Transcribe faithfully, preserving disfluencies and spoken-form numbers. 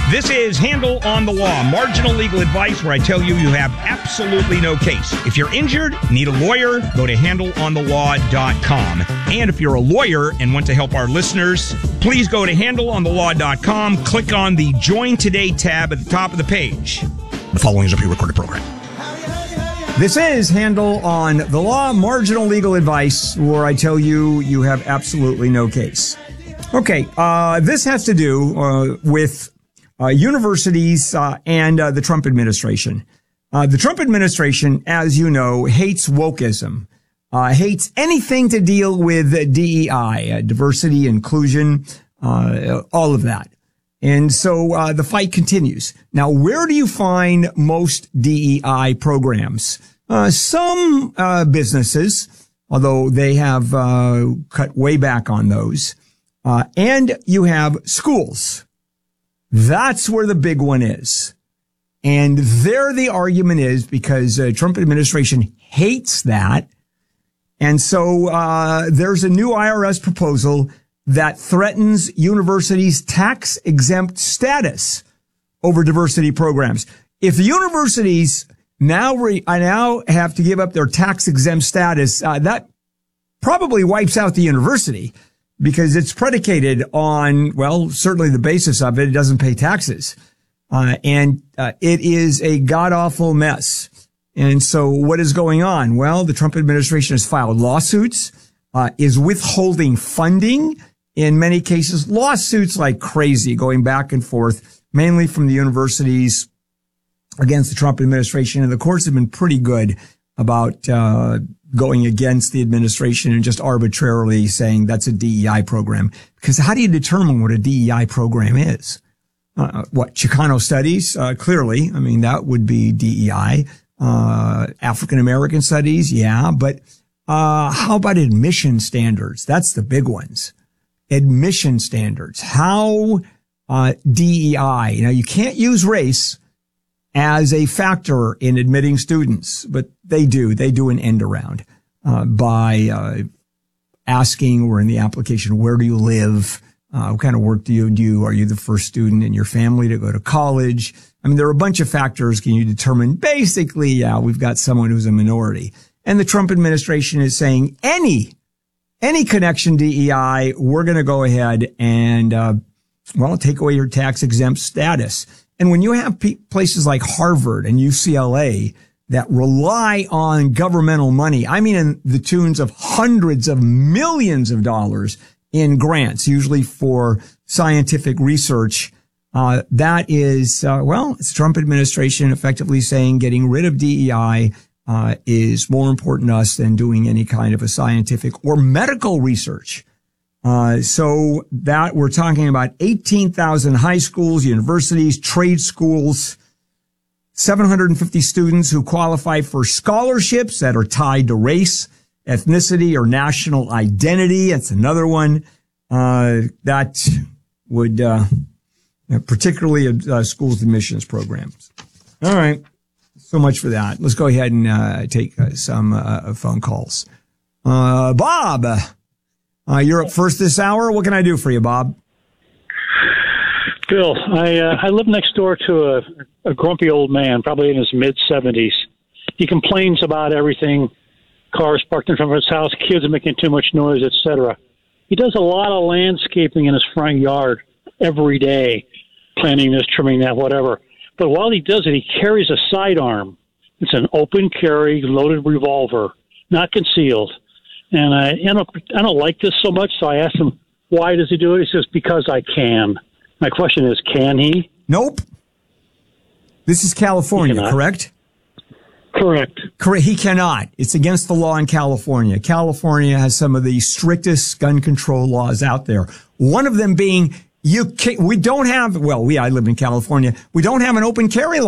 This is Handle on the Law, marginal legal advice where I tell you you have absolutely no case. If you're injured, need a lawyer, go to handle on the law dot com. And if you're a lawyer and want to help our listeners, please go to handle on the law dot com, click on the Join Today tab at the top of the page. The following is a pre-recorded program. This is Handle on the Law, marginal legal advice where I tell you you have absolutely no case. Okay, uh, this has to do uh, with Uh, universities uh, and uh, the Trump administration. Uh, the Trump administration, as you know, hates wokeism, uh, hates anything to deal with D E I, uh, diversity, inclusion, uh, all of that. And so uh, the fight continues. Now, where do you find most D E I programs? Uh, some uh, businesses, although they have uh, cut way back on those, uh, and you have schools. That's where the big one is. And there the argument is because the uh, Trump administration hates that. And so uh there's a new I R S proposal that threatens universities' tax-exempt status over diversity programs. If the universities now re- I now have to give up their tax-exempt status, uh, that probably wipes out the university. Because it's predicated on, well, certainly the basis of it, it doesn't pay taxes. Uh, and uh, it is a god-awful mess. And so what is going on? Well, the Trump administration has filed lawsuits, uh, is withholding funding in many cases, lawsuits like crazy going back and forth, mainly from the universities against the Trump administration. And the courts have been pretty good about uh going against the administration and just arbitrarily saying that's a D E I program. Because how do you determine what a D E I program is? Uh, what, Chicano studies? Uh, clearly. I mean, that would be D E I. Uh, African American studies? Yeah. But, uh, how about admission standards? That's the big ones. Admission standards. How, uh, D E I? Now, you can't use race as a factor in admitting students, but they do. They do an end around uh, by uh, asking, or in the application, where do you live? Uh, what kind of work do you do? Are you the first student in your family to go to college? I mean, there are a bunch of factors. Can you determine? Basically, yeah, we've got someone who's a minority. And the Trump administration is saying any, any connection D E I, we're going to go ahead and, uh, well, take away your tax exempt status. And when you have pe- places like Harvard and U C L A that rely on governmental money, I mean, in the tunes of hundreds of millions of dollars in grants, usually for scientific research, uh, that is, uh, well, it's the Trump administration effectively saying getting rid of D E I, uh, is more important to us than doing any kind of a scientific or medical research. Uh, so that we're talking about eighteen thousand high schools, universities, trade schools, seven hundred fifty students who qualify for scholarships that are tied to race, ethnicity, or national identity. That's another one, uh, that would, uh, particularly, uh, schools admissions programs. All right. So much for that. Let's go ahead and, uh, take uh, some, uh, phone calls. Uh, Bob. Uh, you're up first this hour. What can I do for you, Bob? Bill, I uh, I live next door to a, a grumpy old man, probably in his mid-seventies. He complains about everything, cars parked in front of his house, kids are making too much noise, et cetera. He does a lot of landscaping in his front yard every day, planting this, trimming that, whatever. But while he does it, he carries a sidearm. It's an open carry, loaded revolver, not concealed. And I, you know, I don't like this so much, so I asked him, why does he do it? He says, because I can. My question is, can he? Nope. This is California, correct? Correct. Correct. He cannot. It's against the law in California. California has some of the strictest gun control laws out there. One of them being, you can't, we don't have, well, we, I live in California, we don't have an open carry law.